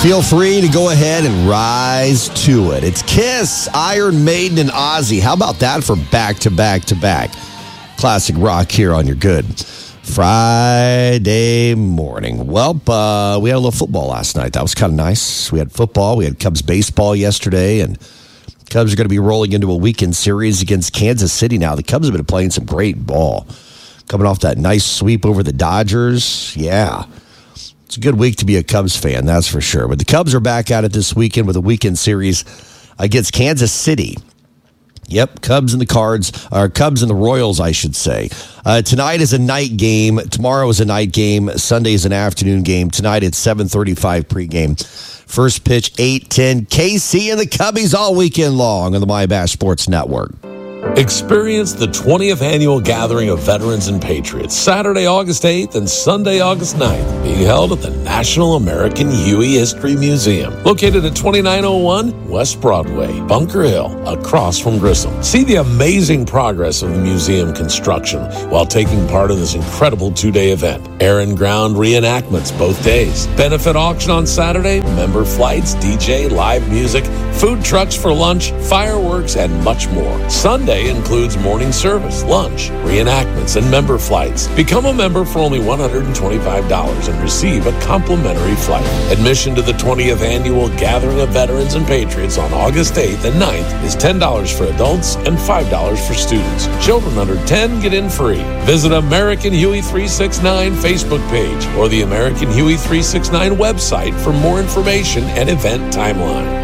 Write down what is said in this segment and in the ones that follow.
Feel free to go ahead and rise to it. It's Kiss, Iron Maiden, and Ozzy. How about that for back-to-back-to-back classic rock here on your good Friday morning? Well, we had a little football last night. That was kind of nice. We had football. We had Cubs baseball yesterday, and Cubs are going to be rolling into a weekend series against Kansas City now. The Cubs have been playing some great ball. Coming off that nice sweep over the Dodgers. Yeah. It's a good week to be a Cubs fan, that's for sure. But the Cubs are back at it this weekend with a weekend series against Kansas City. Yep, Cubs and the Royals, I should say. Tonight is a night game. Tomorrow is a night game. Sunday is an afternoon game. Tonight it's 7:35 pregame. First pitch, 8:10. KC and the Cubbies all weekend long on the MyBash Sports Network. Experience the 20th annual gathering of veterans and patriots, Saturday, August 8th and Sunday, August 9th, being held at the National American Huey History Museum, located at 2901 West Broadway, Bunker Hill, across from Grissom. See the amazing progress of the museum construction while taking part in this incredible two-day event. Air and ground reenactments both days. Benefit auction on Saturday, member flights, DJ, live music, food trucks for lunch, fireworks, and much more. Sunday includes morning service, lunch, reenactments, and member flights. Become a member for only $125 and receive a complimentary flight. Admission to the 20th annual Gathering of Veterans and Patriots on August 8th and 9th is $10 for adults and $5 for students. Children under 10 get in free. Visit American Huey 369 Facebook page or the American Huey 369 website for more information and event timeline.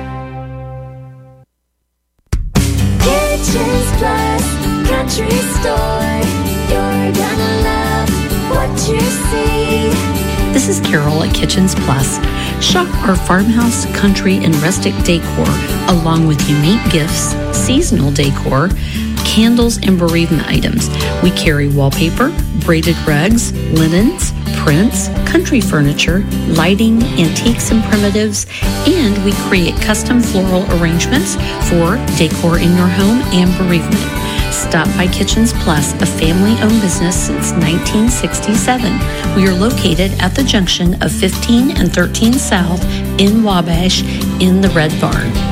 Country store, you're gonna love what you see. This is Carol at Kitchens Plus. Shop our farmhouse, country, and rustic decor, along with unique gifts, seasonal decor, candles, and bereavement items. We carry wallpaper, braided rugs, linens, prints, country furniture, lighting, antiques and primitives, and we create custom floral arrangements for decor in your home and bereavement. Stop by Kitchens Plus, a family-owned business since 1967. We are located at the junction of 15 and 13 South in Wabash in the Red Barn.